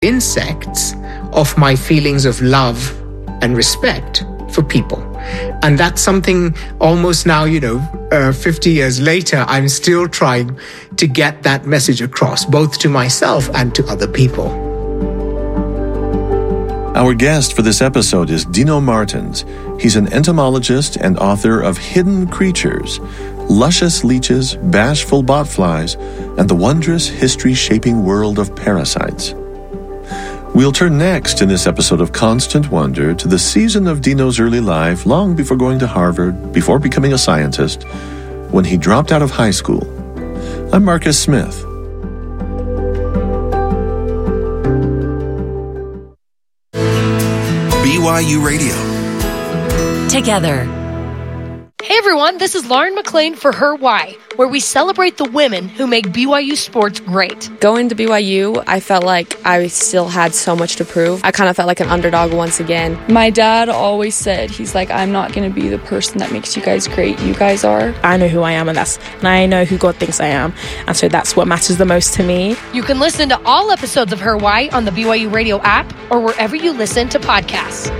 insects of my feelings of love and respect for people. And that's something almost now, 50 years later, I'm still trying to get that message across, both to myself and to other people. Our guest for this episode is Dino Martins. He's an entomologist and author of Hidden Creatures, Luscious Leeches, Bashful Botflies, and the Wondrous History-Shaping World of Parasites. We'll turn next in this episode of Constant Wonder to the season of Dino's early life, long before going to Harvard, before becoming a scientist, when he dropped out of high school. I'm Marcus Smith. BYU Radio. Together. Hey everyone, this is Lauren McLean for Her Why, where we celebrate the women who make BYU sports great. Going to BYU, I felt like I still had so much to prove. I kind of felt like an underdog once again. My dad always said, he's like, I'm not going to be the person that makes you guys great. You guys are. I know who I am, and I know who God thinks I am. And so that's what matters the most to me. You can listen to all episodes of Her Why on the BYU Radio app or wherever you listen to podcasts.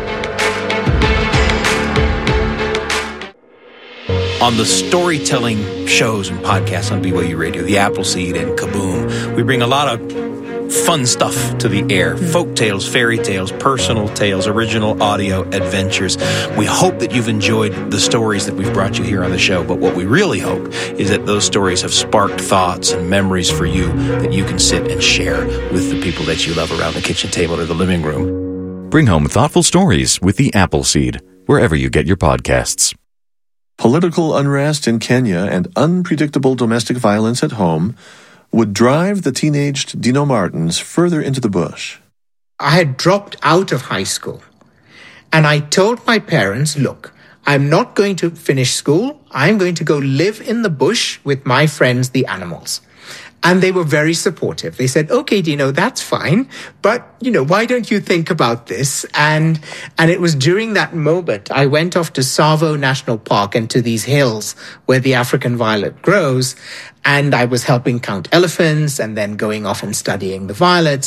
On the storytelling shows and podcasts on BYU Radio, the Appleseed and Kaboom, we bring a lot of fun stuff to the air. Folk tales, fairy tales, personal tales, original audio adventures. We hope that you've enjoyed the stories that we've brought you here on the show, but what we really hope is that those stories have sparked thoughts and memories for you that you can sit and share with the people that you love around the kitchen table or the living room. Bring home thoughtful stories with the Appleseed, wherever you get your podcasts. Political unrest in Kenya and unpredictable domestic violence at home would drive the teenaged Dino Martins further into the bush. I had dropped out of high school, and I told my parents, look, I'm not going to finish school. I'm going to go live in the bush with my friends, the animals. And they were very supportive. They said, okay, Dino, that's fine. But, why don't you think about this? And it was during that moment, I went off to Tsavo National Park and to these hills where the African violet grows. And I was helping count elephants and then going off and studying the violets.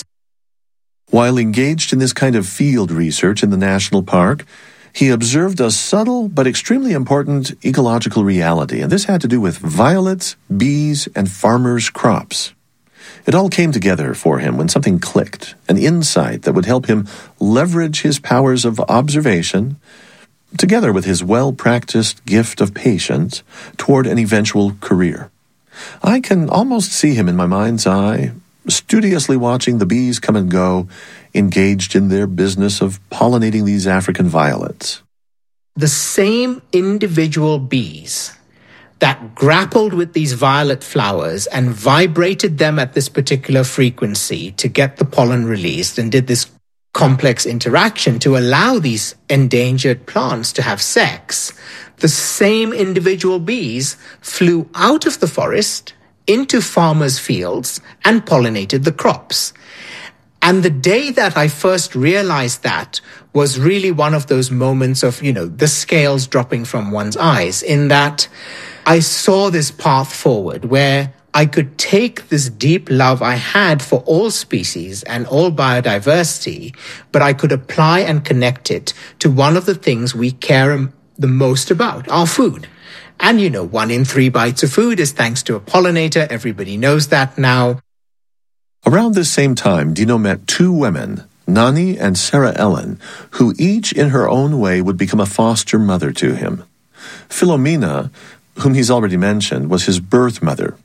While engaged in this kind of field research in the national park, he observed a subtle but extremely important ecological reality, and this had to do with violets, bees, and farmers' crops. It all came together for him when something clicked, an insight that would help him leverage his powers of observation, together with his well-practiced gift of patience, toward an eventual career. I can almost see him in my mind's eye, studiously watching the bees come and go, engaged in their business of pollinating these African violets. The same individual bees that grappled with these violet flowers and vibrated them at this particular frequency to get the pollen released and did this complex interaction to allow these endangered plants to have sex, the same individual bees flew out of the forest into farmers' fields and pollinated the crops. And the day that I first realized that was really one of those moments of, the scales dropping from one's eyes, in that I saw this path forward where I could take this deep love I had for all species and all biodiversity, but I could apply and connect it to one of the things we care the most about, our food. And 1 in 3 bites of food is thanks to a pollinator. Everybody knows that now. Around this same time, Dino met 2 women, Nani and Sarah Ellen, who each in her own way would become a foster mother to him. Philomena, whom he's already mentioned, was his birth mother.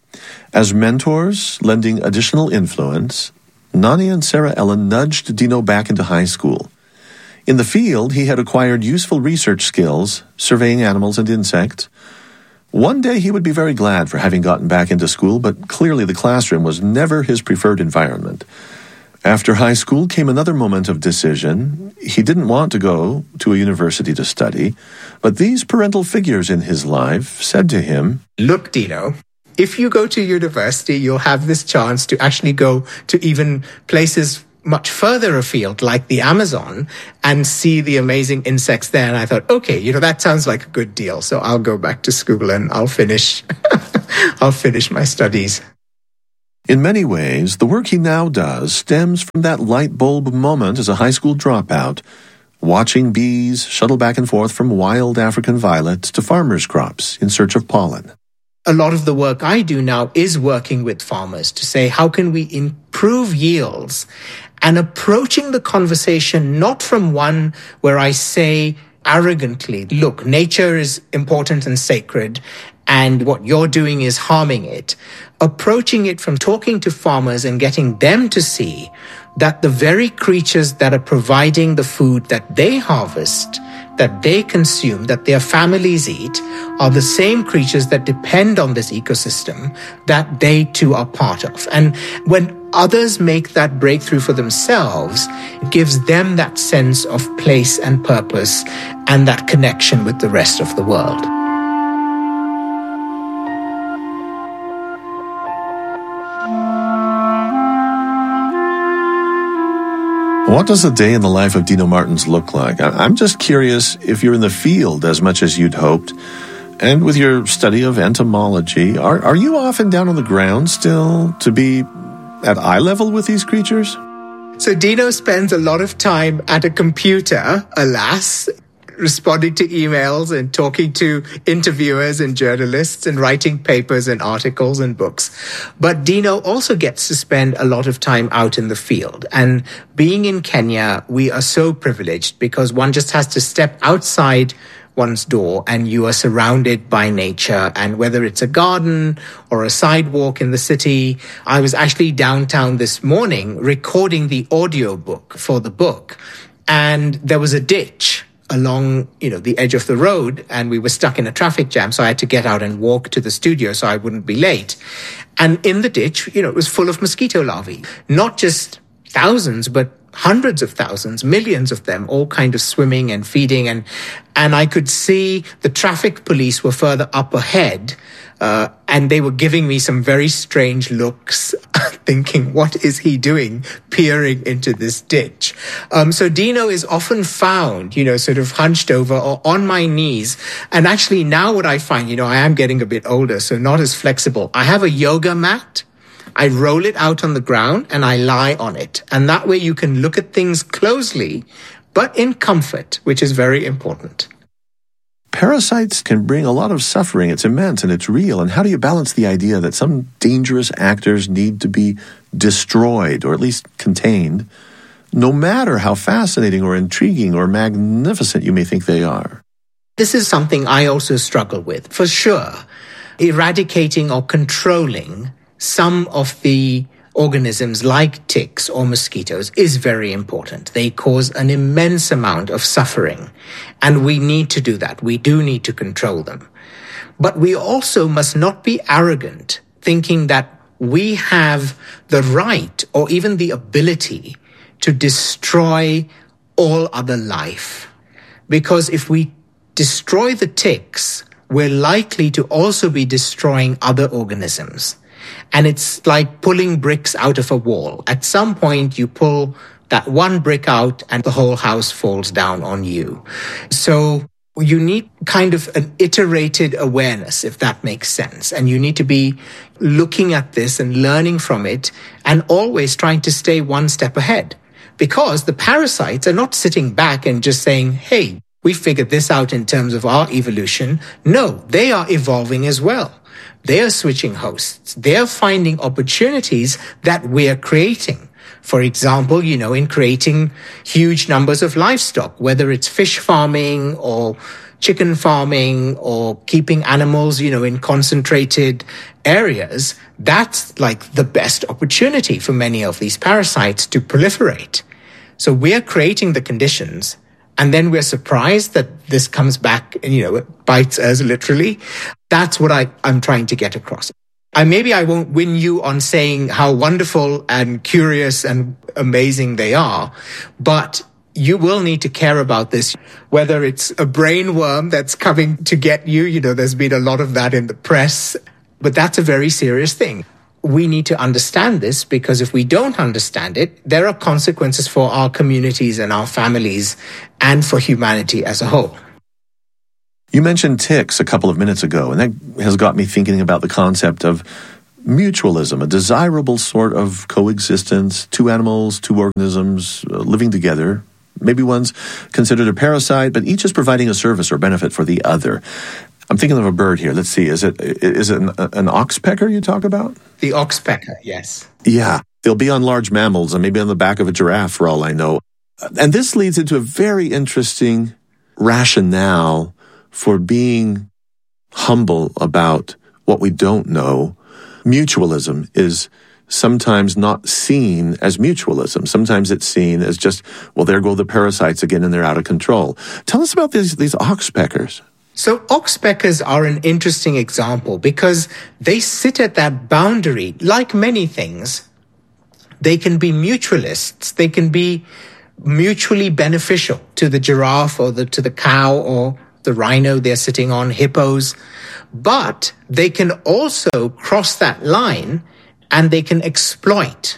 As mentors, lending additional influence, Nani and Sarah Ellen nudged Dino back into high school. In the field, he had acquired useful research skills, surveying animals and insects. One day he would be very glad for having gotten back into school, but clearly the classroom was never his preferred environment. After high school came another moment of decision. He didn't want to go to a university to study, but these parental figures in his life said to him, look, Dino, if you go to university, you'll have this chance to actually go to even places much further afield, like the Amazon, and see the amazing insects there. And I thought, okay, that sounds like a good deal. So I'll go back to school and I'll finish my studies. In many ways, the work he now does stems from that light bulb moment as a high school dropout, watching bees shuttle back and forth from wild African violets to farmers' crops in search of pollen. A lot of the work I do now is working with farmers to say, how can we improve yields? And approaching the conversation not from one where I say arrogantly, look, nature is important and sacred, and what you're doing is harming it. Approaching it from talking to farmers and getting them to see that the very creatures that are providing the food that they harvest, that they consume, that their families eat, are the same creatures that depend on this ecosystem that they too are part of. And when others make that breakthrough for themselves, it gives them that sense of place and purpose and that connection with the rest of the world. What does a day in the life of Dino Martins look like? I'm just curious if you're in the field as much as you'd hoped. And with your study of entomology, are you often down on the ground still to be at eye level with these creatures? So Dino spends a lot of time at a computer, alas, responding to emails and talking to interviewers and journalists and writing papers and articles and books. But Dino also gets to spend a lot of time out in the field. And being in Kenya, we are so privileged because one just has to step outside one's door and you are surrounded by nature. And whether it's a garden or a sidewalk in the city, I was actually downtown this morning recording the audio book for the book. And there was a ditch along, the edge of the road, and we were stuck in a traffic jam. So I had to get out and walk to the studio so I wouldn't be late. And in the ditch, it was full of mosquito larvae, not just thousands, but hundreds of thousands, millions of them, all kind of swimming and feeding. And I could see the traffic police were further up ahead, and they were giving me some very strange looks, thinking, what is he doing, peering into this ditch? So Dino is often found, sort of hunched over or on my knees. And actually now what I find, I am getting a bit older, so not as flexible. I have a yoga mat. I roll it out on the ground and I lie on it. And that way you can look at things closely, but in comfort, which is very important. Parasites can bring a lot of suffering. It's immense and it's real. And how do you balance the idea that some dangerous actors need to be destroyed or at least contained, no matter how fascinating or intriguing or magnificent you may think they are? This is something I also struggle with, for sure. Eradicating or controlling some of the organisms like ticks or mosquitoes is very important. They cause an immense amount of suffering, and we need to do that. We do need to control them. But we also must not be arrogant, thinking that we have the right or even the ability to destroy all other life. Because if we destroy the ticks, we're likely to also be destroying other organisms. And it's like pulling bricks out of a wall. At some point, you pull that one brick out and the whole house falls down on you. So you need kind of an iterated awareness, if that makes sense. And you need to be looking at this and learning from it and always trying to stay one step ahead. Because the parasites are not sitting back and just saying, hey, we figured this out in terms of our evolution. No, they are evolving as well. They are switching hosts. They are finding opportunities that we are creating. For example, in creating huge numbers of livestock, whether it's fish farming or chicken farming or keeping animals, in concentrated areas, that's like the best opportunity for many of these parasites to proliferate. So we are creating the conditions. And then we're surprised that this comes back and, it bites us literally. That's what I'm trying to get across. Maybe I won't win you on saying how wonderful and curious and amazing they are, but you will need to care about this, whether it's a brain worm that's coming to get you. There's been a lot of that in the press, but that's a very serious thing. We need to understand this because if we don't understand it, there are consequences for our communities and our families and for humanity as a whole. You mentioned ticks a couple of minutes ago, and that has got me thinking about the concept of mutualism, a desirable sort of coexistence, two animals, two organisms living together. Maybe one's considered a parasite, but each is providing a service or benefit for the other. I'm thinking of a bird here. Let's see. Is it an oxpecker you talk about? The oxpecker, yes. Yeah. They'll be on large mammals and maybe on the back of a giraffe for all I know. And this leads into a very interesting rationale for being humble about what we don't know. Mutualism is sometimes not seen as mutualism. Sometimes it's seen as just, well, there go the parasites again and they're out of control. Tell us about these oxpeckers. So oxpeckers are an interesting example because they sit at that boundary. Like many things, they can be mutualists. They can be mutually beneficial to the giraffe or to the cow or the rhino they're sitting on, hippos. But they can also cross that line and they can exploit.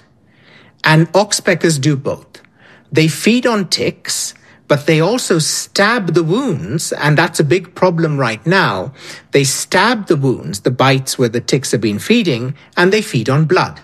And oxpeckers do both. They feed on ticks, but they also stab the wounds, and that's a big problem right now. They stab the wounds, the bites where the ticks have been feeding, and they feed on blood.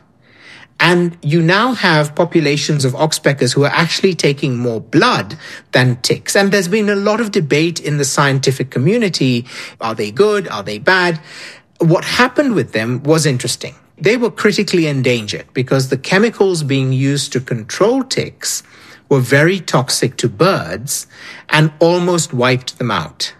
And you now have populations of oxpeckers who are actually taking more blood than ticks. And there's been a lot of debate in the scientific community. Are they good? Are they bad? What happened with them was interesting. They were critically endangered because the chemicals being used to control ticks were very toxic to birds and almost wiped them out.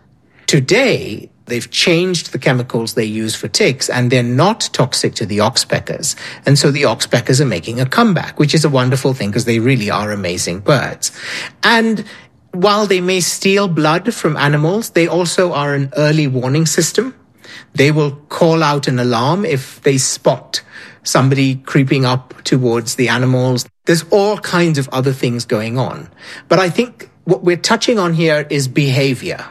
Today, they've changed the chemicals they use for ticks and they're not toxic to the oxpeckers. And so the oxpeckers are making a comeback, which is a wonderful thing because they really are amazing birds. And while they may steal blood from animals, they also are an early warning system. They will call out an alarm if they spot somebody creeping up towards the animals. There's all kinds of other things going on. But I think what we're touching on here is behavior.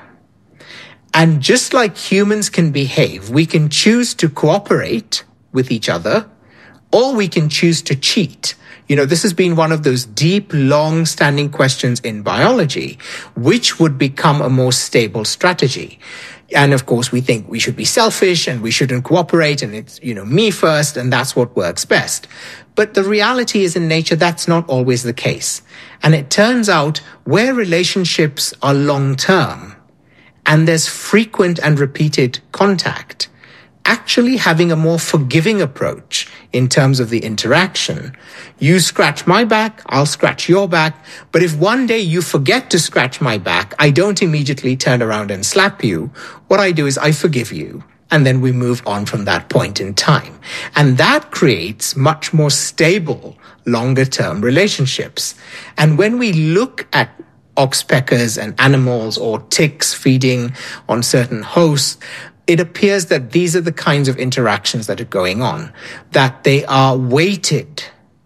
And just like humans can behave, we can choose to cooperate with each other, or we can choose to cheat. You know, this has been one of those deep, long-standing questions in biology, which would become a more stable strategy. And of course, we think we should be selfish and we shouldn't cooperate and it's, me first and that's what works best. But the reality is in nature, that's not always the case. And it turns out where relationships are long-term and there's frequent and repeated contact, actually having a more forgiving approach in terms of the interaction. You scratch my back, I'll scratch your back. But if one day you forget to scratch my back, I don't immediately turn around and slap you. What I do is I forgive you. And then we move on from that point in time. And that creates much more stable, longer-term relationships. And when we look at oxpeckers and animals or ticks feeding on certain hosts, it appears that these are the kinds of interactions that are going on, that they are weighted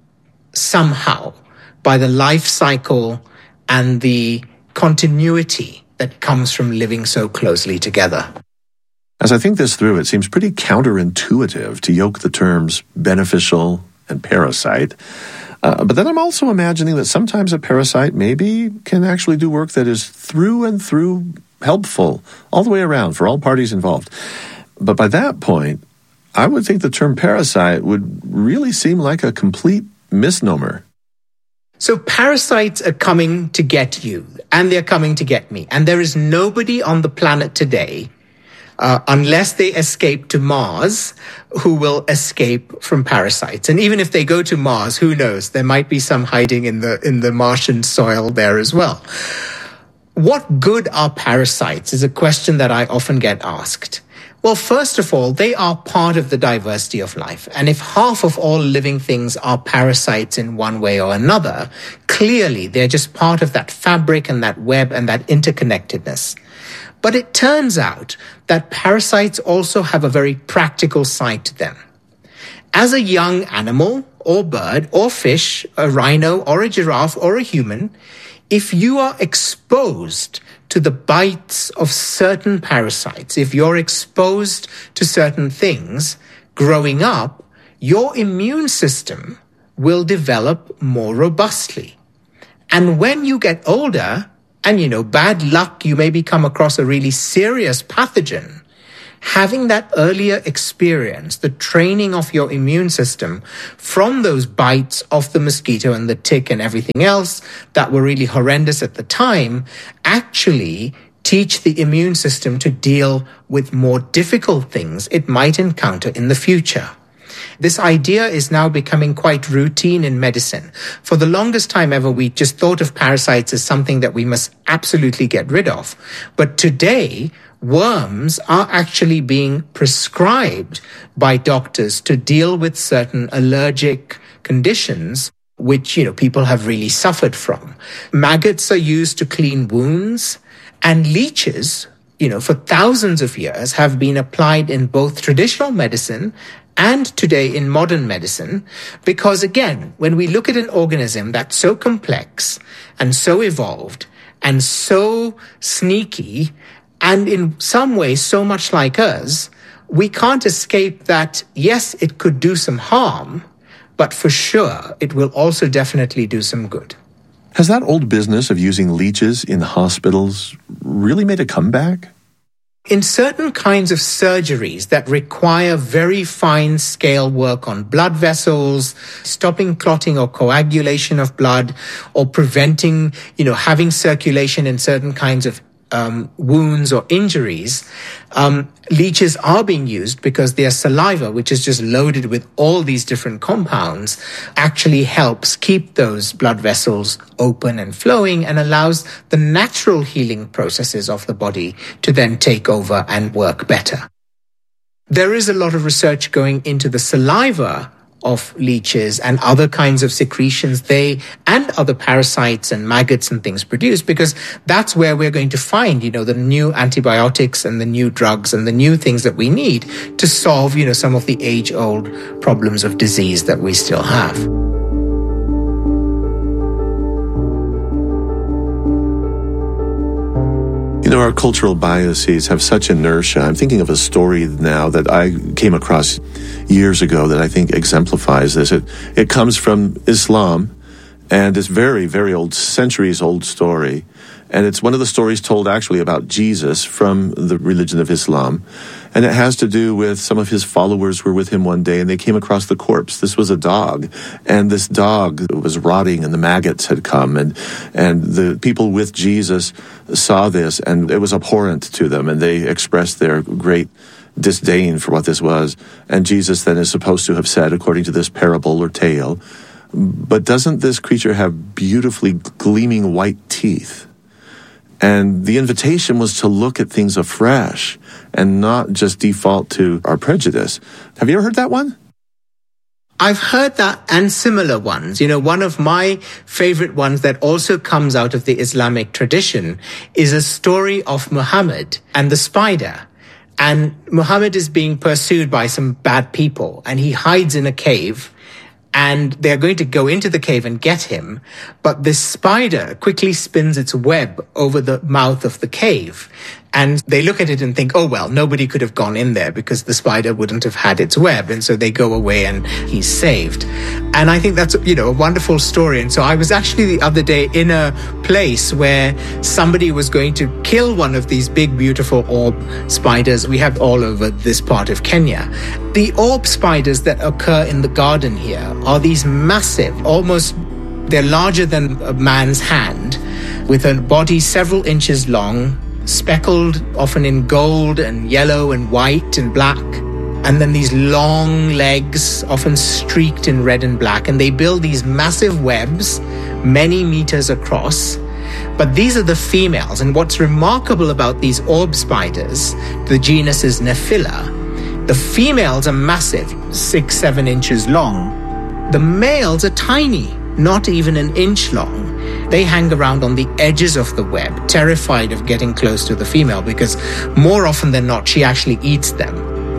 somehow by the life cycle and the continuity that comes from living so closely together. As I think this through, it seems pretty counterintuitive to yoke the terms beneficial and parasite. But then I'm also imagining that sometimes a parasite maybe can actually do work that is through and through helpful all the way around for all parties involved. But by that point, I would think the term parasite would really seem like a complete misnomer. So parasites are coming to get you, and they're coming to get me. And there is nobody on the planet today, unless they escape to Mars, who will escape from parasites. And even if they go to Mars, who knows? There might be some hiding in the Martian soil there as well. What good are parasites is a question that I often get asked. Well, first of all, they are part of the diversity of life. And if half of all living things are parasites in one way or another, clearly they're just part of that fabric and that web and that interconnectedness. But it turns out that parasites also have a very practical side to them. As a young animal or bird or fish, a rhino or a giraffe or a human, if you are exposed to the bites of certain parasites, if you're exposed to certain things growing up, your immune system will develop more robustly. And when you get older, and bad luck, you maybe come across a really serious pathogen, having that earlier experience, the training of your immune system from those bites of the mosquito and the tick and everything else that were really horrendous at the time, actually teach the immune system to deal with more difficult things it might encounter in the future. This idea is now becoming quite routine in medicine. For the longest time ever, we just thought of parasites as something that we must absolutely get rid of. But today, worms are actually being prescribed by doctors to deal with certain allergic conditions which, people have really suffered from. Maggots are used to clean wounds, and leeches, for thousands of years have been applied in both traditional medicine and today in modern medicine, because again, when we look at an organism that's so complex and so evolved and so sneaky, and in some ways so much like us, we can't escape that, yes, it could do some harm, but for sure it will also definitely do some good. Has that old business of using leeches in hospitals really made a comeback? In certain kinds of surgeries that require very fine scale work on blood vessels, stopping clotting or coagulation of blood, or preventing, having circulation in certain kinds of wounds or injuries, leeches are being used because their saliva, which is just loaded with all these different compounds, actually helps keep those blood vessels open and flowing and allows the natural healing processes of the body to then take over and work better. There is a lot of research going into the saliva of leeches and other kinds of secretions they and other parasites and maggots and things produce, because that's where we're going to find, the new antibiotics and the new drugs and the new things that we need to solve, some of the age-old problems of disease that we still have. Our cultural biases have such inertia. I'm thinking of a story now that I came across years ago that I think exemplifies this. It comes from Islam, and it's very, very old, centuries-old story. And it's one of the stories told actually about Jesus from the religion of Islam. And it has to do with some of his followers were with him one day and they came across the corpse. This was a dog. And this dog was rotting and the maggots had come. And the people with Jesus saw this and it was abhorrent to them. And they expressed their great disdain for what this was. And Jesus then is supposed to have said, according to this parable or tale, but doesn't this creature have beautifully gleaming white teeth? And the invitation was to look at things afresh and not just default to our prejudice. Have you ever heard that one? I've heard that and similar ones. One of my favorite ones that also comes out of the Islamic tradition is a story of Muhammad and the spider. And Muhammad is being pursued by some bad people and he hides in a cave. And they're going to go into the cave and get him. But this spider quickly spins its web over the mouth of the cave. And they look at it and think, oh, well, nobody could have gone in there because the spider wouldn't have had its web. And so they go away and he's saved. And I think that's, a wonderful story. And so I was actually the other day in a place where somebody was going to kill one of these big, beautiful orb spiders we have all over this part of Kenya. The orb spiders that occur in the garden here are these massive, they're larger than a man's hand, with a body several inches long, speckled often in gold and yellow and white and black, and then these long legs often streaked in red and black, and they build these massive webs many meters across. But these are the females, and what's remarkable about these orb spiders, the genus is Nephila, the females are massive, 6-7 inches long. The males are tiny, not even an inch long. They hang around on the edges of the web, terrified of getting close to the female because more often than not, she actually eats them.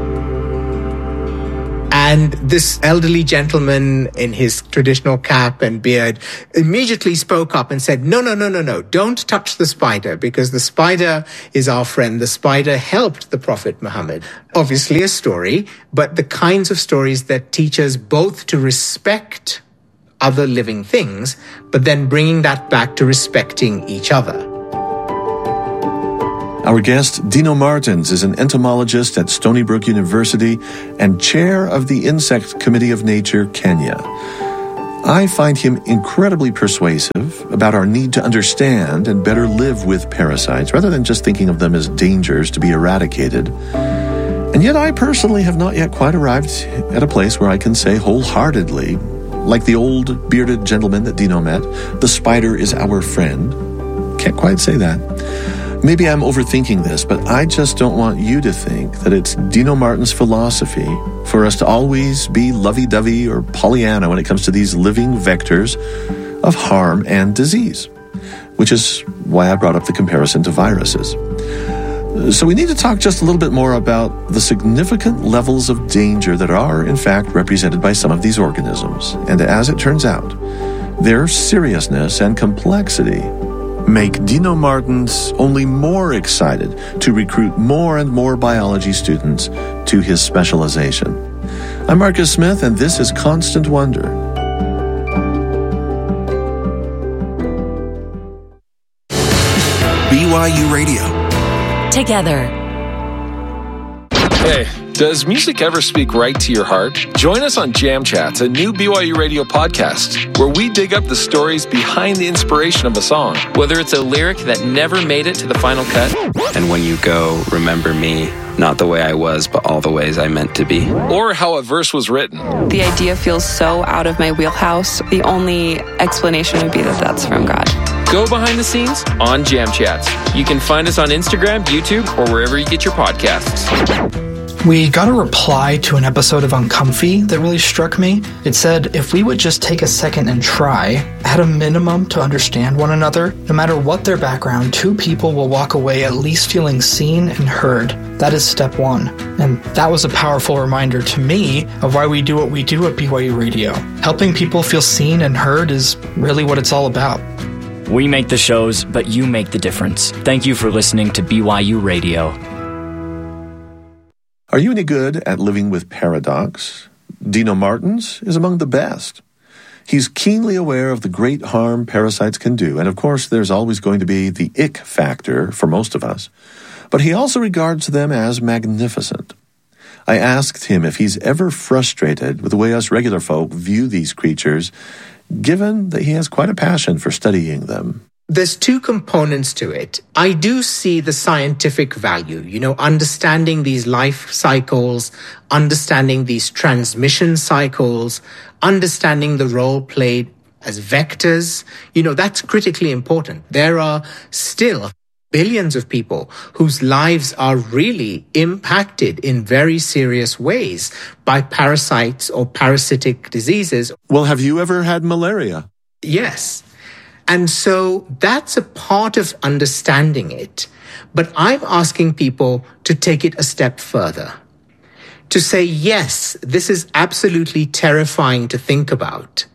And this elderly gentleman in his traditional cap and beard immediately spoke up and said, no, don't touch the spider because the spider is our friend. The spider helped the Prophet Muhammad. Obviously a story, but the kinds of stories that teach us both to respect other living things, but then bringing that back to respecting each other. Our guest, Dino Martins, is an entomologist at Stony Brook University and chair of the Insect Committee of Nature, Kenya. I find him incredibly persuasive about our need to understand and better live with parasites, rather than just thinking of them as dangers to be eradicated. And yet I personally have not yet quite arrived at a place where I can say wholeheartedly, like the old bearded gentleman that Dino met, the spider is our friend. Can't quite say that. Maybe I'm overthinking this, but I just don't want you to think that it's Dino Martins' philosophy for us to always be lovey-dovey or Pollyanna when it comes to these living vectors of harm and disease, which is why I brought up the comparison to viruses. So we need to talk just a little bit more about the significant levels of danger that are, in fact, represented by some of these organisms. And as it turns out, their seriousness and complexity make Dino Martins only more excited to recruit more and more biology students to his specialization. I'm Marcus Smith, and this is Constant Wonder. BYU Radio. Together. Hey, does music ever speak right to your heart? Join us on Jam Chats, a new BYU Radio podcast, where we dig up the stories behind the inspiration of a song. Whether it's a lyric that never made it to the final cut. And when you go, remember me, not the way I was, but all the ways I meant to be. Or how a verse was written. The idea feels so out of my wheelhouse. The only explanation would be that that's from God. Go behind the scenes on Jam Chats. You can find us on Instagram, YouTube, or wherever you get your podcasts. We got a reply to an episode of Uncomfy that really struck me. It said, if we would just take a second and try, at a minimum, to understand one another, no matter what their background, two people will walk away at least feeling seen and heard. That is step one. And that was a powerful reminder to me of why we do what we do at BYU Radio. Helping people feel seen and heard is really what it's all about. We make the shows, but you make the difference. Thank you for listening to BYU Radio. Are you any good at living with paradox? Dino Martins is among the best. He's keenly aware of the great harm parasites can do, and of course there's always going to be the ick factor for most of us. But he also regards them as magnificent. I asked him if he's ever frustrated with the way us regular folk view these creatures, given that he has quite a passion for studying them. There's two components to it. I do see the scientific value, understanding these life cycles, understanding these transmission cycles, understanding the role played as vectors. That's critically important. There are still billions of people whose lives are really impacted in very serious ways by parasites or parasitic diseases. Well, have you ever had malaria? Yes. And so that's a part of understanding it. But I'm asking people to take it a step further. To say, yes, this is absolutely terrifying to think about,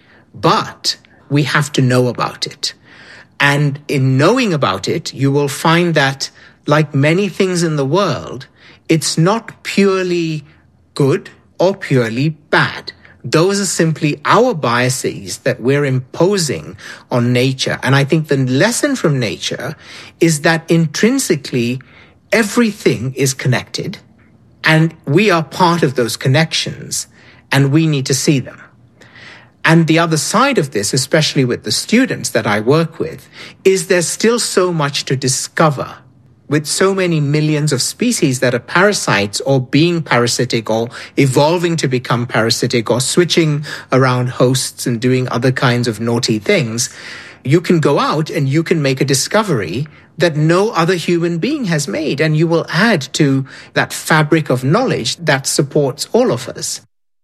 but we have to know about it. And in knowing about it, you will find that, like many things in the world, it's not purely good or purely bad. Those are simply our biases that we're imposing on nature. And I think the lesson from nature is that intrinsically everything is connected and we are part of those connections and we need to see them. And the other side of this, especially with the students that I work with, is there's still so much to discover. With so many millions of species that are parasites or being parasitic or evolving to become parasitic or switching around hosts and doing other kinds of naughty things, you can go out and you can make a discovery that no other human being has made, and you will add to that fabric of knowledge that supports all of us.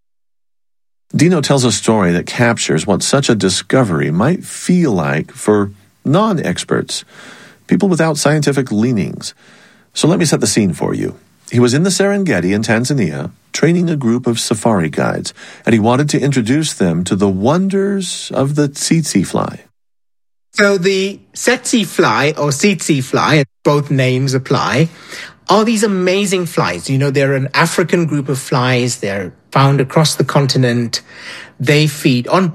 Dino tells a story that captures what such a discovery might feel like for non-experts, people without scientific leanings. So let me set the scene for you. He was in the Serengeti in Tanzania, training a group of safari guides, and he wanted to introduce them to the wonders of the tsetse fly. So the tsetse fly or tsetse fly, both names apply, are these amazing flies. They're an African group of flies. They're found across the continent. They feed on blood.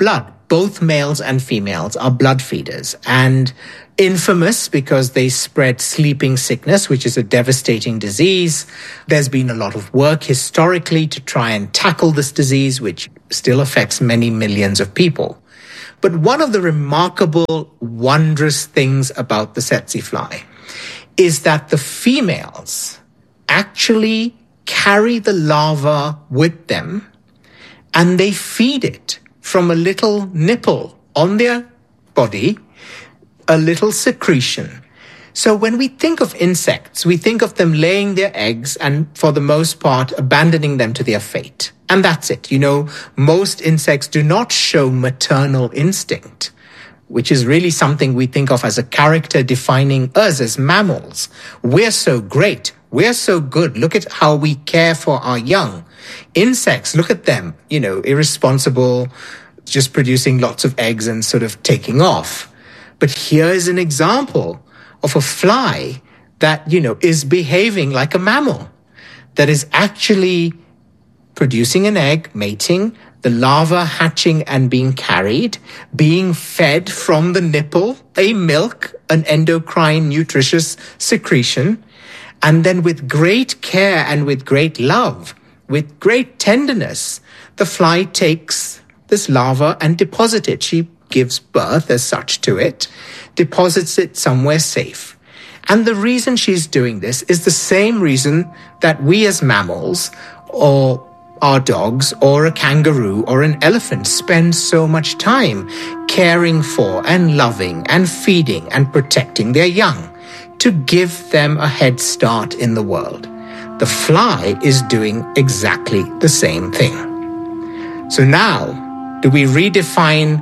both males and females are blood feeders, and infamous because they spread sleeping sickness, which is a devastating disease. There's been a lot of work historically to try and tackle this disease, which still affects many millions of people. But one of the remarkable, wondrous things about the tsetse fly is that the females actually carry the larva with them, and they feed it from a little nipple on their body, a little secretion. So when we think of insects, we think of them laying their eggs and, for the most part, abandoning them to their fate. And that's it. You know, most insects do not show maternal instinct, which is really something we think of as a character defining us as mammals. We're so great. We're so good. Look at how we care for our young. Insects, look at them, you know, irresponsible, just producing lots of eggs and sort of taking off. But here is an example of a fly that, you know, is behaving like a mammal, that is actually producing an egg, mating, the larva hatching and being carried, being fed from the nipple, a milk, an endocrine nutritious secretion, and then with great care and with great love, with great tenderness, the fly takes this larva and deposits it. She gives birth as such to it, deposits it somewhere safe. And the reason she's doing this is the same reason that we as mammals, or our dogs, or a kangaroo, or an elephant spend so much time caring for and loving and feeding and protecting their young, to give them a head start in the world. The fly is doing exactly the same thing. So now, do we redefine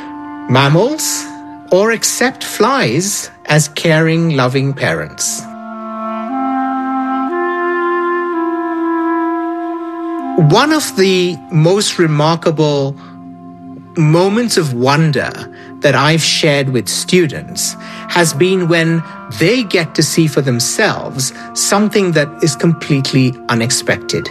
mammals or accept flies as caring, loving parents? One of the most remarkable moments of wonder that I've shared with students has been when they get to see for themselves something that is completely unexpected.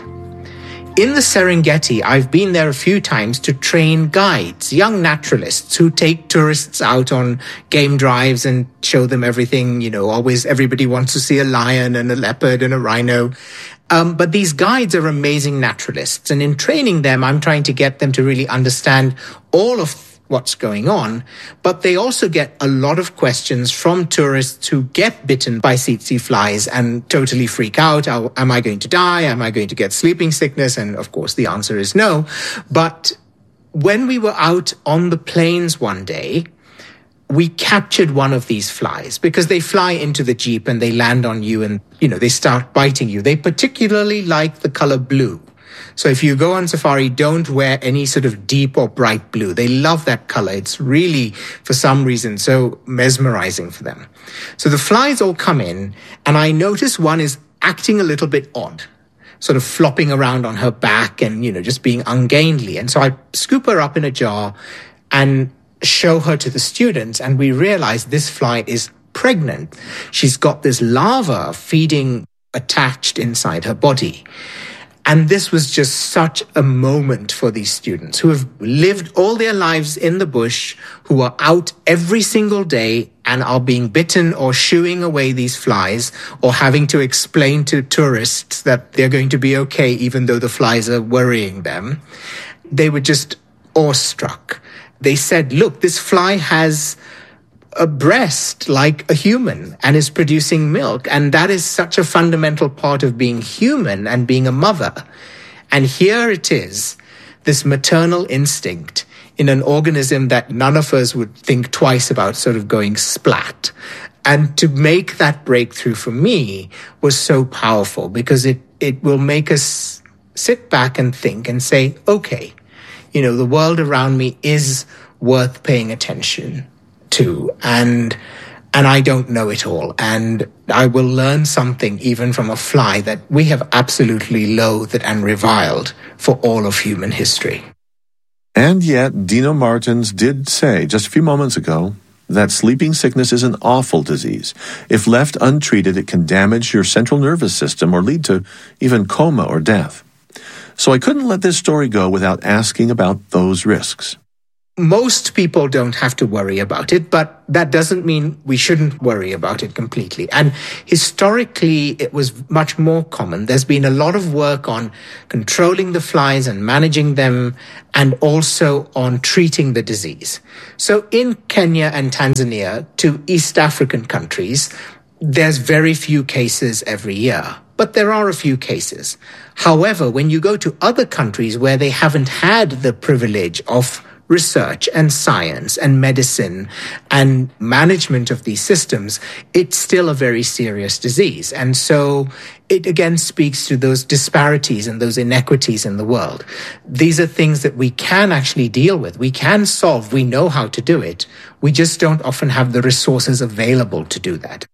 In the Serengeti, I've been there a few times to train guides, young naturalists who take tourists out on game drives and show them everything. You know, always everybody wants to see a lion and a leopard and a rhino. But these guides are amazing naturalists. And in training them, I'm trying to get them to really understand all of what's going on. But they also get a lot of questions from tourists who get bitten by tsetse flies and totally freak out. Am I going to die? Am I going to get sleeping sickness? And of course, the answer is no. But when we were out on the plains one day, we captured one of these flies because they fly into the Jeep and they land on you and, you know, they start biting you. They particularly like the color blue. So if you go on safari, don't wear any sort of deep or bright blue. They love that color. It's really, for some reason, so mesmerizing for them. So the flies all come in, and I notice one is acting a little bit odd, sort of flopping around on her back and, you know, just being ungainly. And so I scoop her up in a jar and show her to the students, and we realize this fly is pregnant. She's got this larva feeding attached inside her body. And this was just such a moment for these students who have lived all their lives in the bush, who are out every single day and are being bitten or shooing away these flies, or having to explain to tourists that they're going to be okay even though the flies are worrying them. They were just awestruck. They said, look, this fly has a breast like a human and is producing milk. And that is such a fundamental part of being human and being a mother. And here it is, this maternal instinct in an organism that none of us would think twice about sort of going splat. And to make that breakthrough for me was so powerful, because it will make us sit back and think and say, okay, you know, the world around me is worth paying attention to, and I don't know it all, and I will learn something even from a fly that we have absolutely loathed and reviled for all of human history. And yet, Dino Martins did say just a few moments ago that sleeping sickness is an awful disease. If left untreated, it can damage your central nervous system or lead to even coma or death. So I couldn't let this story go without asking about those risks. most people don't have to worry about it, but that doesn't mean we shouldn't worry about it completely. And historically, it was much more common. There's been a lot of work on controlling the flies and managing them, and also on treating the disease. So in Kenya and Tanzania, to East African countries, there's very few cases every year, but there are a few cases. However, when you go to other countries where they haven't had the privilege of research and science and medicine and management of these systems, it's still a very serious disease. And so it again speaks to those disparities and those inequities in the world. These are things that we can actually deal with. We can solve. We know how to do it. We just don't often have the resources available to do that.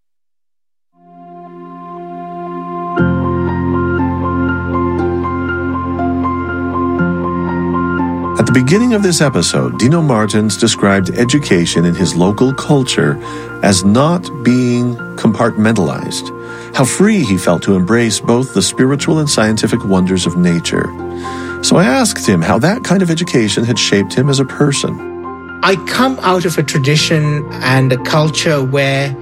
At the beginning of this episode, Dino Martins described education in his local culture as not being compartmentalized, how free he felt to embrace both the spiritual and scientific wonders of nature. So I asked him how that kind of education had shaped him as a person. I come out of a tradition and a culture where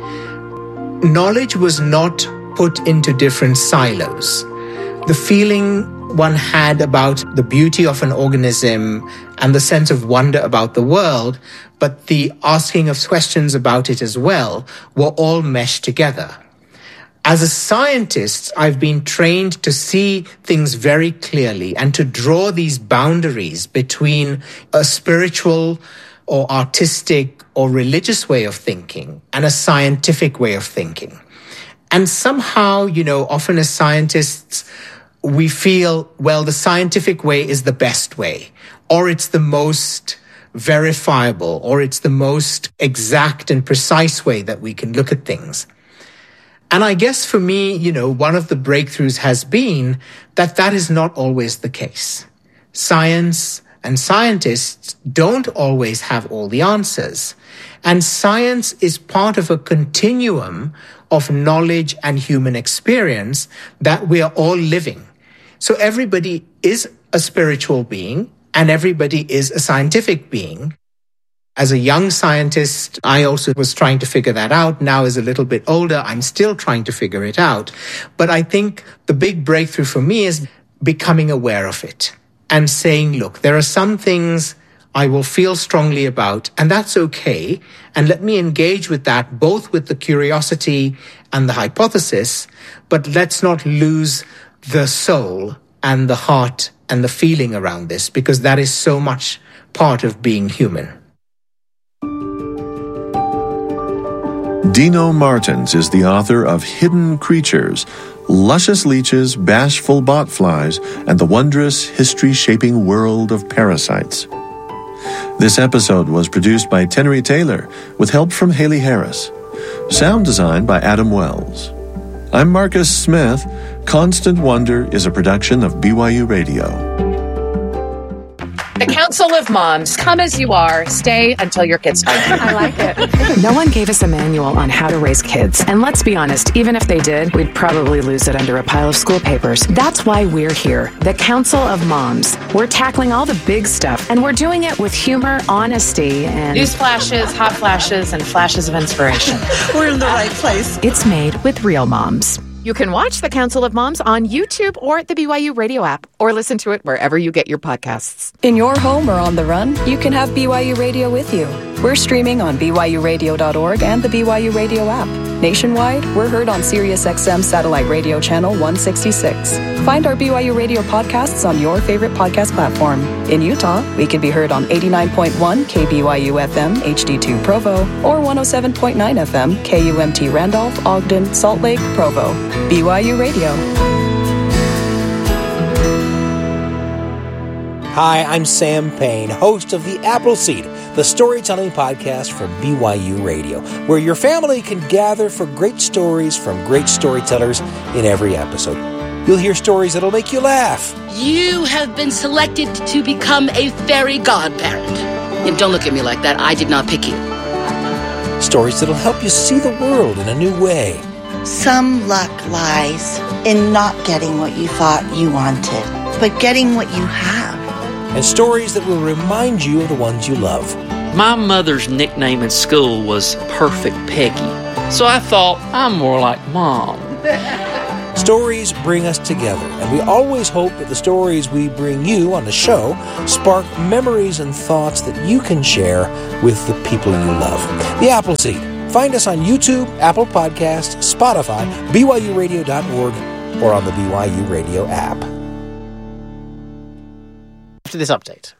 knowledge was not put into different silos. The feeling one had about the beauty of an organism and the sense of wonder about the world, but the asking of questions about it as well, were all meshed together. As a scientist, I've been trained to see things very clearly and to draw these boundaries between a spiritual or artistic or religious way of thinking and a scientific way of thinking. And somehow, often as scientists, we feel, well, the scientific way is the best way, or it's the most verifiable, or it's the most exact and precise way that we can look at things. And I guess for me, one of the breakthroughs has been that that is not always the case. Science and scientists don't always have all the answers. And science is part of a continuum of knowledge and human experience that we are all living. So everybody is a spiritual being and everybody is a scientific being. As a young scientist, I also was trying to figure that out. Now as a little bit older, I'm still trying to figure it out. But I think the big breakthrough for me is becoming aware of it and saying, look, there are some things I will feel strongly about, and that's okay. And let me engage with that, both with the curiosity and the hypothesis, but let's not lose the soul and the heart and the feeling around this, because that is so much part of being human. Dino Martins is the author of Hidden Creatures, Luscious Leeches, Bashful Botflies, and the Wondrous History-Shaping World of Parasites. This episode was produced by Tenery Taylor with help from Haley Harris. Sound design by Adam Wells. I'm Marcus Smith. Constant Wonder is a production of BYU Radio. The Council of Moms. Come as you are. Stay until your kids find you. I like it. No one gave us a manual on how to raise kids. And let's be honest, even if they did, we'd probably lose it under a pile of school papers. That's why we're here. The Council of Moms. We're tackling all the big stuff, and we're doing it with humor, honesty, and news flashes, hot flashes, and flashes of inspiration. We're in the right place. It's made with real moms. You can watch The Council of Moms on YouTube or the BYU Radio app, or listen to it wherever you get your podcasts. In your home or on the run, you can have BYU Radio with you. We're streaming on BYURadio.org and the BYU Radio app. Nationwide, we're heard on SiriusXM Satellite Radio Channel 166. Find our BYU Radio podcasts on your favorite podcast platform. In Utah, we can be heard on 89.1 KBYU FM HD2 Provo or 107.9 FM KUMT Randolph, Ogden, Salt Lake, Provo. BYU Radio. Hi, I'm Sam Payne, host of The Appleseed, the storytelling podcast from BYU Radio, where your family can gather for great stories from great storytellers in every episode. You'll hear stories that'll make you laugh. You have been selected to become a fairy godparent. And don't look at me like that. I did not pick you. Stories that'll help you see the world in a new way. Some luck lies in not getting what you thought you wanted, but getting what you have. and stories that will remind you of the ones you love. My mother's nickname in school was Perfect Peggy, so I thought I'm more like Mom. Stories bring us together, and we always hope that the stories we bring you on the show spark memories and thoughts that you can share with the people you love. The Appleseed. Find us on YouTube, Apple Podcasts, Spotify, BYURadio.org, or on the BYU Radio app. After this update.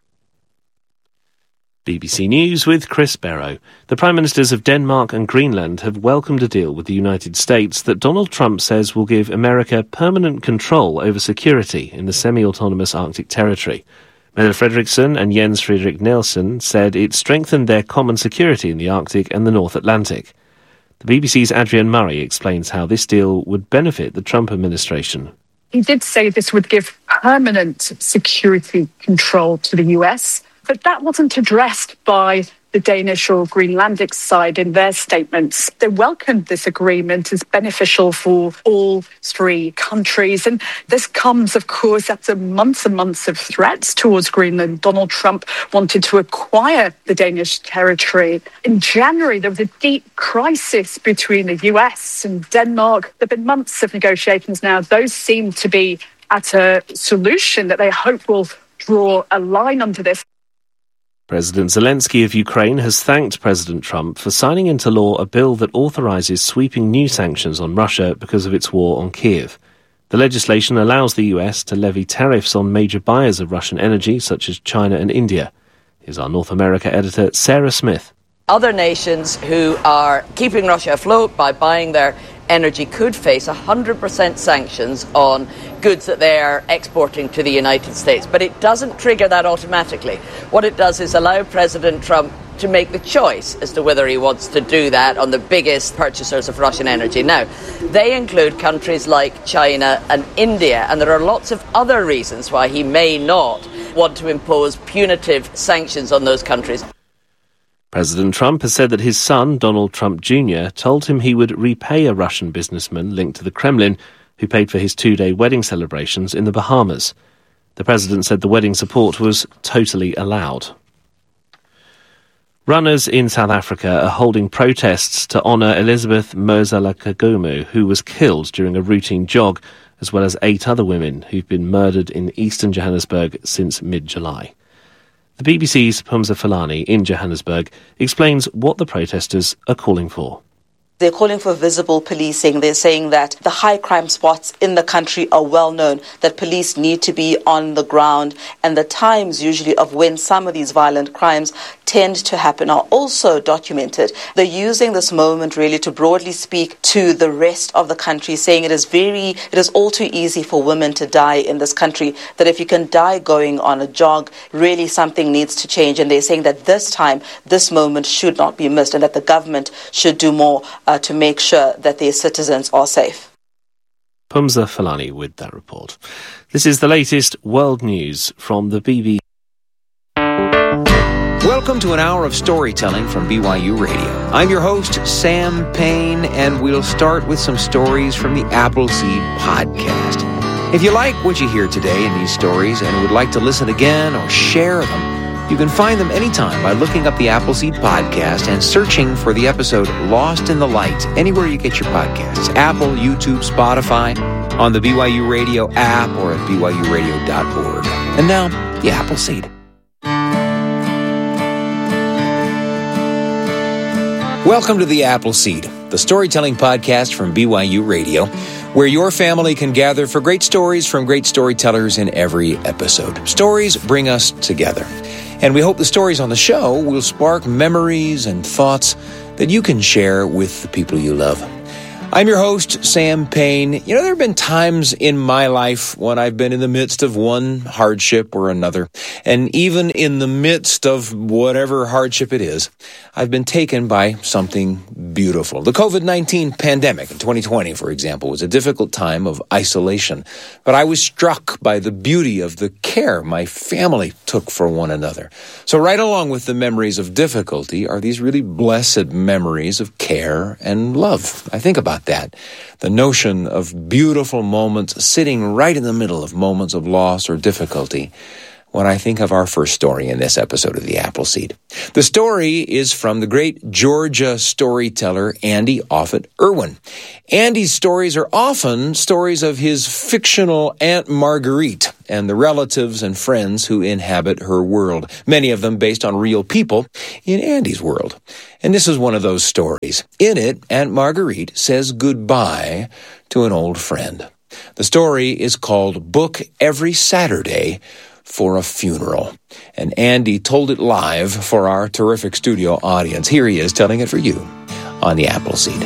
BBC News with Chris Barrow. The Prime Ministers of Denmark and Greenland have welcomed a deal with the United States that Donald Trump says will give America permanent control over security in the semi-autonomous Arctic territory. Mette Frederiksen and Jens Frederik Nielsen said it strengthened their common security in the Arctic and the North Atlantic. The BBC's Adrienne Murray explains how this deal would benefit the Trump administration. He did say this would give permanent security control to the US, but that wasn't addressed by the Danish or Greenlandic side in their statements. They welcomed this agreement as beneficial for all three countries. And this comes, of course, after months and months of threats towards Greenland. Donald Trump wanted to acquire the Danish territory. In January, there was a deep crisis between the US and Denmark. There have been months of negotiations now. Those seem to be at a solution that they hope will draw a line under this. President Zelensky of Ukraine has thanked President Trump for signing into law a bill that authorises sweeping new sanctions on Russia because of its war on Kiev. The legislation allows the US to levy tariffs on major buyers of Russian energy, such as China and India. Here's our North America editor, Sarah Smith. Other nations who are keeping Russia afloat by buying their energy could face 100% sanctions on goods that they are exporting to the United States. But it doesn't trigger that automatically. What it does is allow President Trump to make the choice as to whether he wants to do that on the biggest purchasers of Russian energy. Now, they include countries like China and India, and there are lots of other reasons why he may not want to impose punitive sanctions on those countries. President Trump has said that his son, Donald Trump Jr., told him he would repay a Russian businessman linked to the Kremlin who paid for his two-day wedding celebrations in the Bahamas. The president said the wedding support was totally allowed. Runners in South Africa are holding protests to honour Elizabeth Mosala-Kagumu, who was killed during a routine jog, as well as 8 other women who've been murdered in eastern Johannesburg since mid-July. The BBC's Pumza Falani in Johannesburg explains what the protesters are calling for. They're calling for visible policing. They're saying that the high crime spots in the country are well known, that police need to be on the ground, and the times usually of when some of these violent crimes tend to happen are also documented. They're using this moment really to broadly speak to the rest of the country, saying it is all too easy for women to die in this country, that if you can die going on a jog, really something needs to change. And they're saying that this time, this moment should not be missed, and that the government should do more to make sure that their citizens are safe. Pumza Falani with that report. This is the latest world news from the BBC. Welcome to an hour of storytelling from BYU Radio. I'm your host, Sam Payne, and we'll start with some stories from the Appleseed podcast. If you like what you hear today in these stories and would like to listen again or share them, you can find them anytime by looking up the Appleseed podcast and searching for the episode Lost in the Light anywhere you get your podcasts. Apple, YouTube, Spotify, on the BYU Radio app, or at BYURadio.org. And now, the Appleseed. Welcome to the Appleseed, the storytelling podcast from BYU Radio, where your family can gather for great stories from great storytellers in every episode. Stories bring us together. And we hope the stories on the show will spark memories and thoughts that you can share with the people you love. I'm your host, Sam Payne. You know, there have been times in my life when I've been in the midst of one hardship or another. And even in the midst of whatever hardship it is, I've been taken by something beautiful. The COVID-19 pandemic in 2020, for example, was a difficult time of isolation. But I was struck by the beauty of the care my family took for one another. So right along with the memories of difficulty are these really blessed memories of care and love. I think about that. The notion of beautiful moments sitting right in the middle of moments of loss or difficulty. when I think of our first story in this episode of The Appleseed. The story is from the great Georgia storyteller Andy Offutt Irwin. Andy's stories are often stories of his fictional Aunt Marguerite and the relatives and friends who inhabit her world, many of them based on real people in Andy's world. And this is one of those stories. In it, Aunt Marguerite says goodbye to an old friend. The story is called Book Every Saturday for a Funeral. And Andy told it live for our terrific studio audience. Here he is telling it for you on The Appleseed.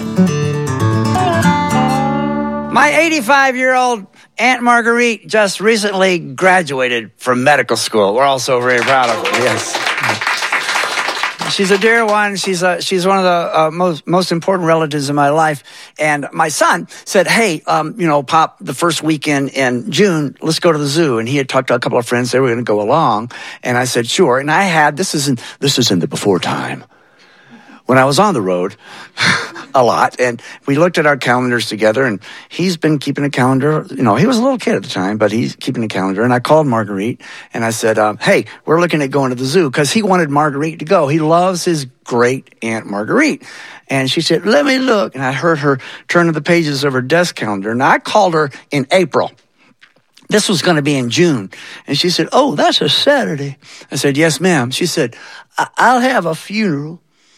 My 85-year-old Aunt Marguerite just recently graduated from medical school. We're all so very proud of her. Yes. She's a dear one. She's one of the most important relatives in my life. And my son said, "Hey, Pop, the first weekend in June, let's go to the zoo." And he had talked to a couple of friends; they were going to go along. And I said, "Sure." And I had this is in the before time when I was on the road a lot, and we looked at our calendars together. And he's been keeping a calendar. He was a little kid at the time, but he's keeping a calendar. And I called Marguerite and I said, "Hey, we're looking at going to the zoo," because he wanted Marguerite to go. He loves his great Aunt Marguerite. And she said, "Let me look." And I heard her turn to the pages of her desk calendar. And I called her in April. This was going to be in June. And she said, "Oh, that's a Saturday." I said, "Yes, ma'am." She said, "I'll have a funeral."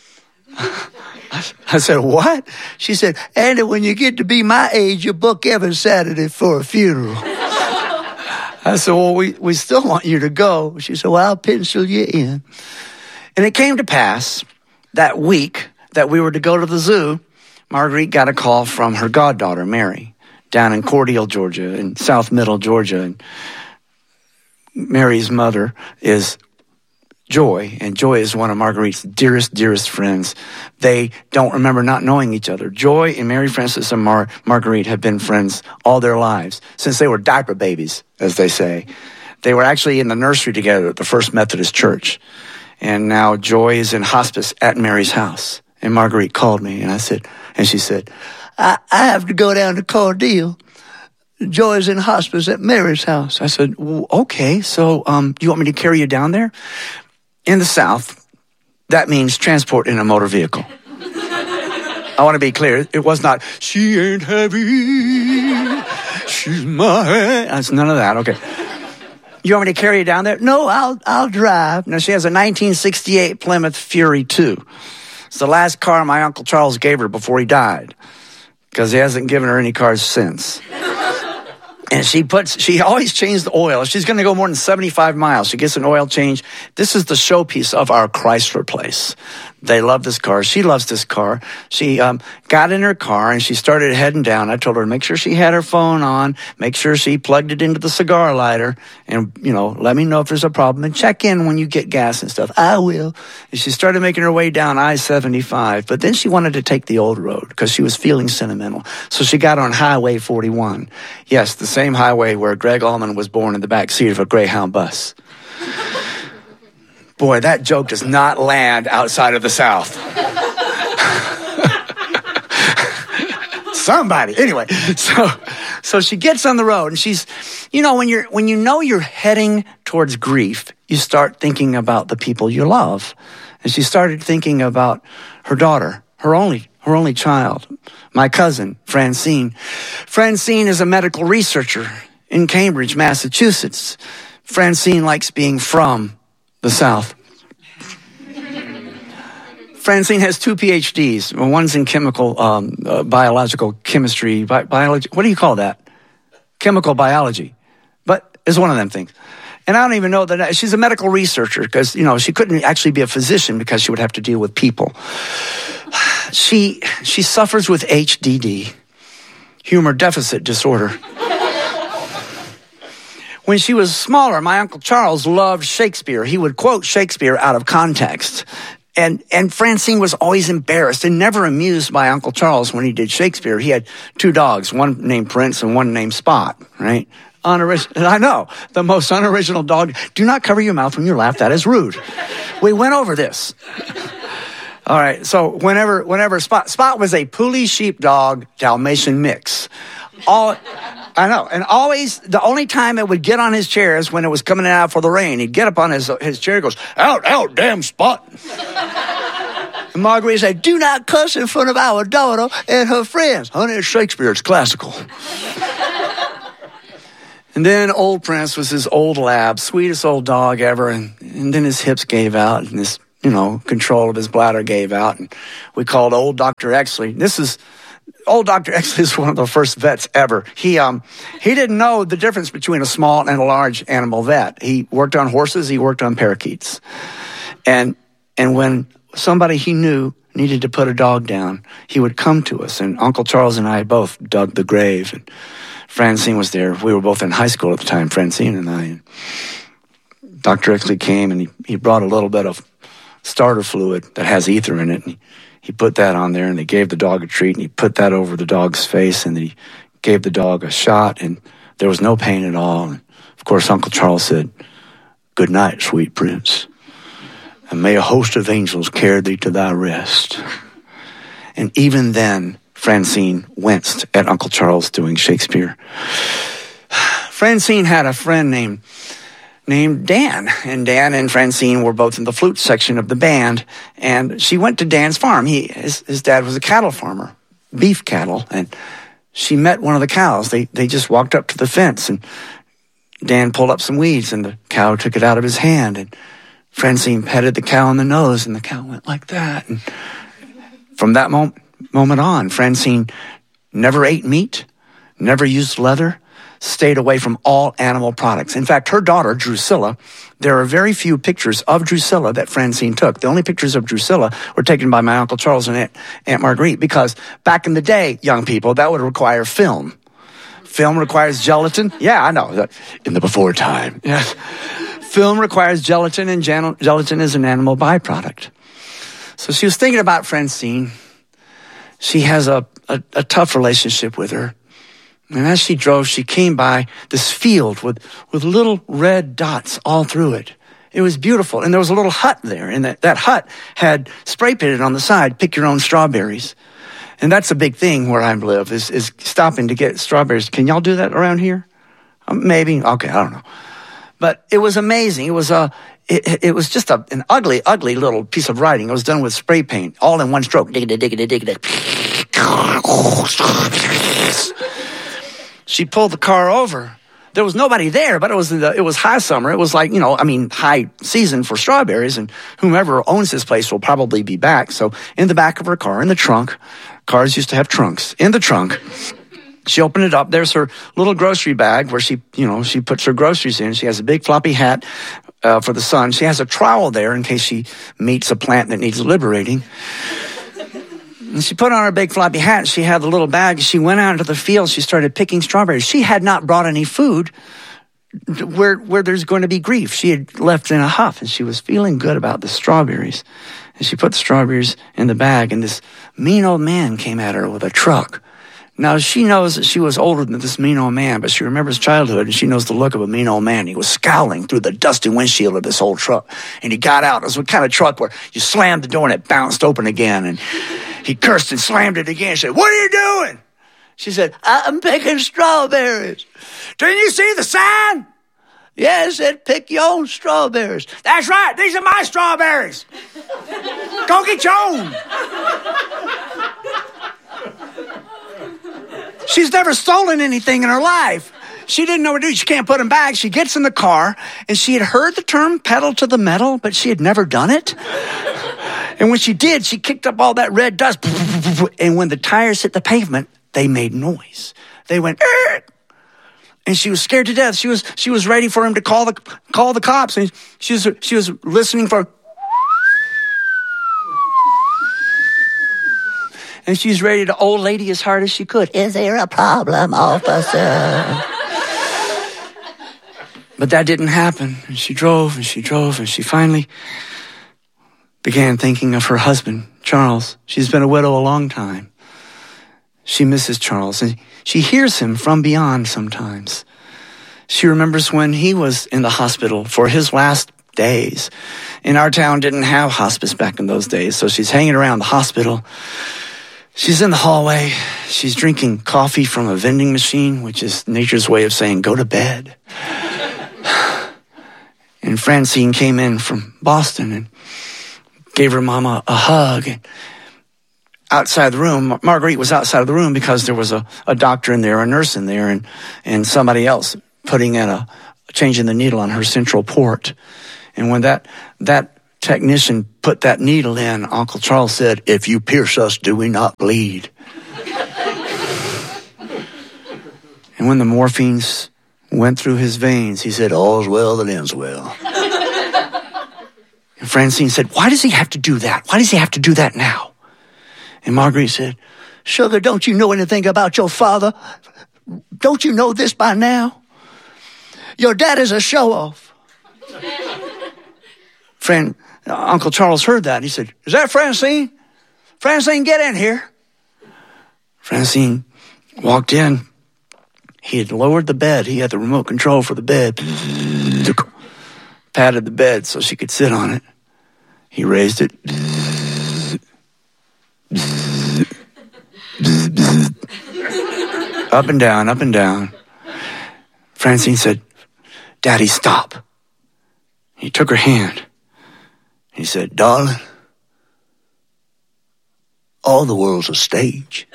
I said, "What?" She said, "Andy, when you get to be my age, you book every Saturday for a funeral." I said, "Well, we still want you to go." She said, "Well, I'll pencil you in." And it came to pass that week that we were to go to the zoo, Marguerite got a call from her goddaughter, Mary, down in Cordele, Georgia, in South Middle Georgia. And Mary's mother is Joy, and Joy is one of Marguerite's dearest friends. They don't remember not knowing each other. Joy and Mary Frances and Marguerite have been friends all their lives, since they were diaper babies, as they say. They were actually in the nursery together at the First Methodist Church. And now Joy is in hospice at Mary's house. And Marguerite called me, and she said, I have to go down to Cordele. Joy's in hospice at Mary's house. I said, well, okay, so do you want me to carry you down there? In the South, that means transport in a motor vehicle. I want to be clear. It was not, "She ain't heavy, she's mine." That's none of that. Okay. You want me to carry you down there? No, I'll drive. Now, she has a 1968 Plymouth Fury 2. It's the last car my Uncle Charles gave her before he died, because he hasn't given her any cars since. And she always changes the oil. If she's going to go more than 75 miles, she gets an oil change. This is the showpiece of our Chrysler place. They love this car. She loves this car. She got in her car and she started heading down. I told her to make sure she had her phone on, make sure she plugged it into the cigar lighter, and, let me know if there's a problem, and check in when you get gas and stuff. I will. And she started making her way down I-75, but then she wanted to take the old road because she was feeling sentimental. So she got on Highway 41. Yes, the same highway where Greg Allman was born in the back seat of a Greyhound bus. Boy, that joke does not land outside of the South. Somebody. Anyway, so she gets on the road, and she's, when you're heading towards grief, you start thinking about the people you love. And she started thinking about her daughter, her only child, my cousin, Francine. Francine is a medical researcher in Cambridge, Massachusetts. Francine likes being from the South. Francine has 2 PhDs. One's in chemical, biological chemistry, biology. What do you call that? Chemical biology. But it's one of them things. And I don't even know that she's a medical researcher because, she couldn't actually be a physician because she would have to deal with people. She suffers with HDD, humor deficit disorder. When she was smaller, my Uncle Charles loved Shakespeare. He would quote Shakespeare out of context. And Francine was always embarrassed and never amused by Uncle Charles when he did Shakespeare. He had 2 dogs, one named Prince and one named Spot, right? I know, the most unoriginal dog. Do not cover your mouth when you laugh. That is rude. We went over this. All right, so whenever Spot was a Puli sheepdog Dalmatian mix. I know. And always, the only time it would get on his chair is when it was coming out for the rain. He'd get up on his chair and goes, out, damn Spot. And Marguerite said, do not cuss in front of our daughter and her friends. Honey, it's Shakespeare. It's classical. And then old Prince was his old lab, sweetest old dog ever. And then his hips gave out and his, control of his bladder gave out. And we called old Dr. Exley. Old Dr. Exley is one of the first vets ever. He didn't know the difference between a small and a large animal vet. He worked on horses. He worked on parakeets. And when somebody he knew needed to put a dog down, he would come to us. And Uncle Charles and I both dug the grave. And Francine was there. We were both in high school at the time, Francine and I. And Dr. Exley came and he brought a little bit of starter fluid that has ether in it. And he put that on there and they gave the dog a treat and he put that over the dog's face and he gave the dog a shot and there was no pain at all. And of course, Uncle Charles said, good night, sweet Prince. And may a host of angels carry thee to thy rest. And even then, Francine winced at Uncle Charles doing Shakespeare. Francine had a friend named Dan. And Dan and Francine were both in the flute section of the band. And she went to Dan's farm. His dad was a cattle farmer, beef cattle. And she met one of the cows. They just walked up to the fence and Dan pulled up some weeds and the cow took it out of his hand. And Francine petted the cow on the nose and the cow went like that. And from that moment on, Francine never ate meat, never used leather, stayed away from all animal products. In fact, her daughter, Drusilla, there are very few pictures of Drusilla that Francine took. The only pictures of Drusilla were taken by my Uncle Charles and Aunt Marguerite, because back in the day, young people, that would require film. Film requires gelatin. Yeah, I know. In the before time. Yes. Film requires gelatin, and gelatin is an animal byproduct. So she was thinking about Francine. She has a tough relationship with her. And as she drove, she came by this field with little red dots all through it. It was beautiful. And there was a little hut there. And that hut had spray painted on the side, pick your own strawberries. And that's a big thing where I live, is stopping to get strawberries. Can y'all do that around here? Maybe. Okay, I don't know. But it was amazing. It was just an ugly, ugly little piece of writing. It was done with spray paint, all in one stroke. She pulled the car over. There was nobody there, but it was high summer. It was like, high season for strawberries, and whomever owns this place will probably be back. So in the back of her car, in the trunk, cars used to have trunks. In the trunk, she opened it up. There's her little grocery bag where she puts her groceries in. She has a big floppy hat for the sun. She has a trowel there in case she meets a plant that needs liberating. And she put on her big floppy hat. She had the little bag. She went out into the field. She started picking strawberries. She had not brought any food where there's going to be grief. She had left in a huff, and she was feeling good about the strawberries. And she put the strawberries in the bag, and this mean old man came at her with a truck. Now, she knows that she was older than this mean old man, but she remembers childhood, and she knows the look of a mean old man. He was scowling through the dusty windshield of this old truck, and he got out. It was the kind of truck where you slammed the door and it bounced open again, and he cursed and slammed it again. She said, "What are you doing?" She said, "I'm picking strawberries." "Didn't you see the sign?" "Yeah, it said pick your own strawberries." "That's right. These are my strawberries. Go get your own." She's never stolen anything in her life. She didn't know what to do. She can't put them back. She gets in the car, and she had heard the term pedal to the metal, but she had never done it. And when she did, she kicked up all that red dust. And when the tires hit the pavement, they made noise. They went, "Err!" And she was scared to death. She was ready for him to call the cops. And she was listening for. And she's ready to old lady as hard as she could. "Is there a problem, officer?" But that didn't happen. And she drove and she drove, and she finally began thinking of her husband, Charles. She's been a widow a long time. She misses Charles, and she hears him from beyond sometimes. She remembers when he was in the hospital for his last days. And our town didn't have hospice back in those days, so she's hanging around the hospital. She's in the hallway. She's drinking coffee from a vending machine, which is nature's way of saying, go to bed. And Francine came in from Boston and gave her mama a hug. And outside the room, Marguerite was outside of the room because there was a doctor in there, a nurse in there, and somebody else changing the needle on her central port. And when that technician put that needle in, Uncle Charles said, if you pierce us, do we not bleed? And when the morphines went through his veins, he said, all's well that ends well. And Francine said, why does he have to do that? Why does he have to do that now? And Marguerite said, sugar, don't you know anything about your father? Don't you know this by now? Your dad is a show-off. Uncle Charles heard that. He said, is that Francine? Francine, get in here. Francine walked in. He had lowered the bed. He had the remote control for the bed. Patted the bed so she could sit on it. He raised it. Up and down, up and down. Francine said, Daddy, stop. He took her hand. He said, darling, all the world's a stage.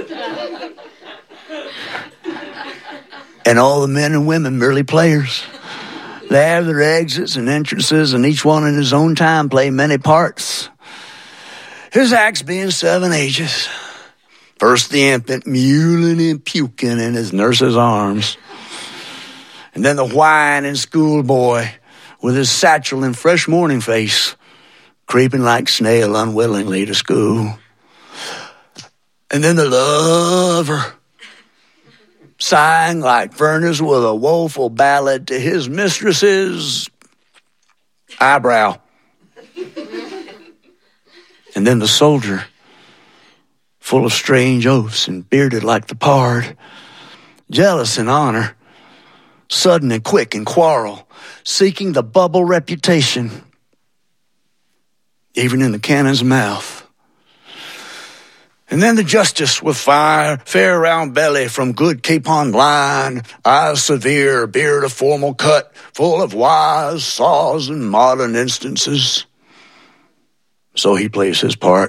And all the men and women merely players. They have their exits and entrances, and each one in his own time play many parts. His acts being 7 ages. First the infant mewling and puking in his nurse's arms. And then the whining schoolboy with his satchel and fresh morning face, creeping like snail unwillingly to school. And then the lover, sighing like furnace with a woeful ballad to his mistress's eyebrow. And then the soldier, full of strange oaths and bearded like the pard, jealous in honor, sudden and quick in quarrel, seeking the bubble reputation, even in the cannon's mouth. And then the justice with fair round belly from good capon line, eyes severe, beard of formal cut, full of wise saws and modern instances. So he plays his part.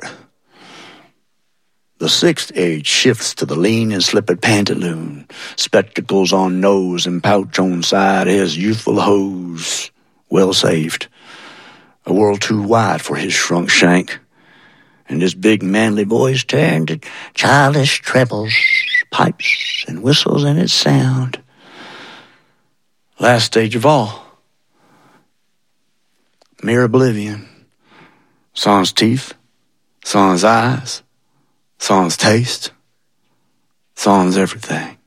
The 6th age shifts to the lean and slippered pantaloon, spectacles on nose and pouch on side, his youthful hose, well saved. A world too wide for his shrunk shank. And his big manly voice turned to childish trebles, pipes, and whistles in its sound. Last stage of all. Mere oblivion. Sans teeth, sans eyes, sans taste, sans everything.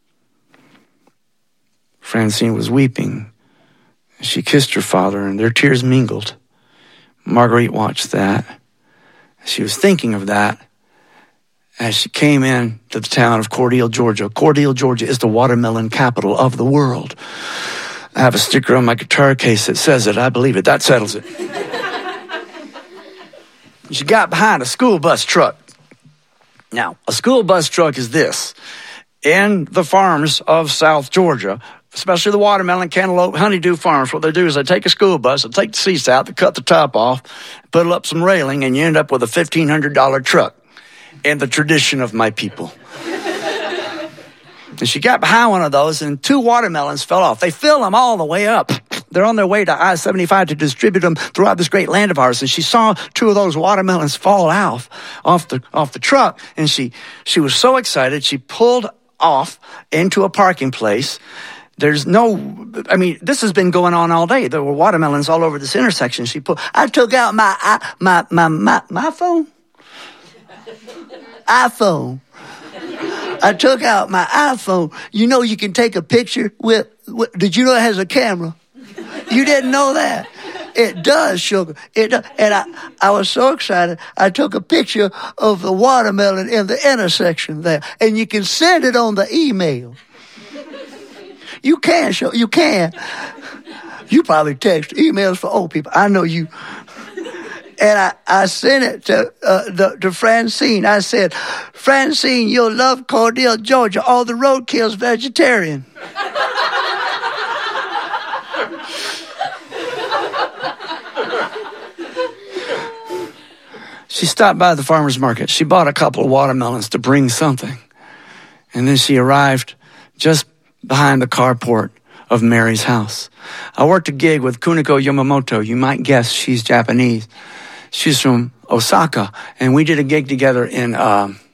Francine was weeping. She kissed her father, and their tears mingled. Marguerite watched that. She was thinking of that as she came in to the town of Cordele, Georgia. Cordele, Georgia is the watermelon capital of the world. I have a sticker on my guitar case that says it. I believe it. That settles it. She got behind a school bus truck. Now, a school bus truck is this. In the farms of South Georgia, especially the watermelon, cantaloupe, honeydew farms, what they do is they take a school bus, they take the seats out, they cut the top off, put up some railing, and you end up with a $1,500 truck in the tradition of my people. And she got behind one of those, and 2 watermelons fell off. They fill them all the way up. They're on their way to I-75 to distribute them throughout this great land of ours. And she saw 2 of those watermelons fall off the truck, and she was so excited, she pulled off into a parking place. This has been going on all day. There were watermelons all over this intersection. I took out my phone. iPhone. I took out my iPhone. You know you can take a picture with did you know it has a camera? You didn't know that? It does, sugar. It does. And I was so excited, I took a picture of the watermelon in the intersection there. And you can send it on the email. You can, you can. You probably text emails for old people. I know you. And I sent it to Francine. I said, Francine, you'll love Cordele, Georgia. All the roadkill's vegetarian. She stopped by the farmer's market. She bought a couple of watermelons to bring something. And then she arrived just behind the carport of Mary's house. I worked a gig with Kuniko Yamamoto. You might guess she's Japanese. She's from Osaka. And we did a gig together in